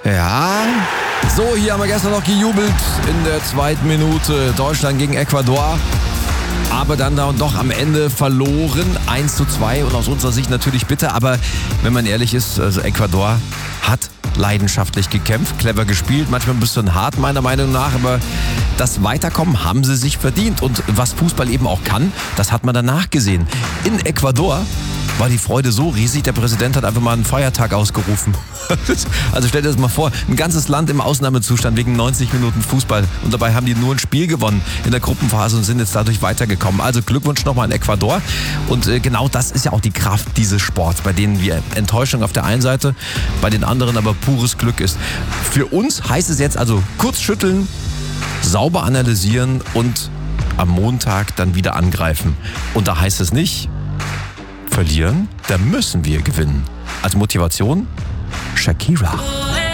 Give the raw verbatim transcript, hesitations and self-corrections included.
Ja, so, hier haben wir gestern noch gejubelt in der zweiten Minute. Deutschland gegen Ecuador. Aber dann doch am Ende verloren, eins zu zwei und aus unserer Sicht natürlich bitter. Aber wenn man ehrlich ist, also Ecuador hat leidenschaftlich gekämpft, clever gespielt, manchmal ein bisschen hart meiner Meinung nach, aber das Weiterkommen haben sie sich verdient. Und was Fußball eben auch kann, das hat man danach gesehen. In Ecuador war die Freude so riesig, der Präsident hat einfach mal einen Feiertag ausgerufen. Also stell dir das mal vor, ein ganzes Land im Ausnahmezustand wegen neunzig Minuten Fußball und dabei haben die nur ein Spiel gewonnen in der Gruppenphase und sind jetzt dadurch weitergekommen. Also Glückwunsch nochmal an Ecuador und äh, genau das ist ja auch die Kraft dieses Sports, bei denen wir Enttäuschung auf der einen Seite, bei den anderen aber pures Glück ist. Für uns heißt es jetzt also kurz schütteln, sauber analysieren und am Montag dann wieder angreifen. Und da heißt es nicht verlieren, da müssen wir gewinnen. Als Motivation Shakira.